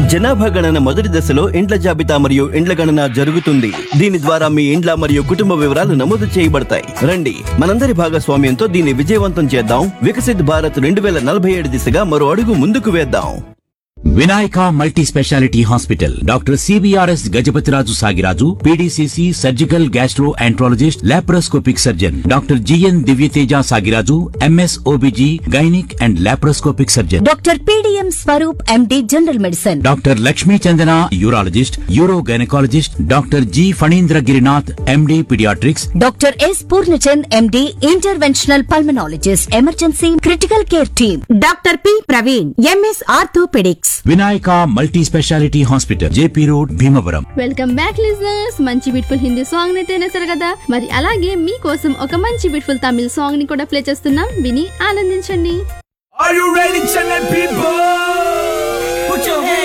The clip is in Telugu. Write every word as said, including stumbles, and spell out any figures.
జనాభా గణన మొదటి దశలో ఇండ్ల జాబితా మరియు ఇండ్ల గణన జరుగుతుంది. దీని ద్వారా మీ ఇండ్ల మరియు కుటుంబ వివరాలు నమోదు చేయబడతాయి. రండి, మనందరి భాగస్వామ్యంతో దీన్ని విజయవంతం చేద్దాం. వికసిత్ భారత్ రెండు వేల నలభై ఏడు దిశగా మరో అడుగు ముందుకు వేద్దాం. Vinayaka multi speciality hospital doctor CBRS Gajapathiraju Sagiraju PDCC surgical gastro enterologist laparoscopic surgeon doctor GN Divyateja Sagiraju MS OBG gynaec and laparoscopic surgeon doctor PDM Swaroop MD general medicine doctor Lakshmi Chandana urologist euro gynaecologist doctor G Phanindra Girinath MD paediatrics doctor yes Purnachand MD interventional pulmonologist emergency critical care team doctor P Praveen MS orthopaedics Vinayaka multi speciality hospital JP road Bhimavaram. Welcome back listeners. మంచి బ్యూటిఫుల్ హిందీ సాంగ్ అయితే వినేశారు కదా. మరి అలాగే మీకోసం ఒక మంచి బ్యూటిఫుల్ తమిళ సాంగ్ ని కూడా ప్లే చేస్తున్నాం, విని ఆనందించండి. Are you ready, Chennai people? Put your hands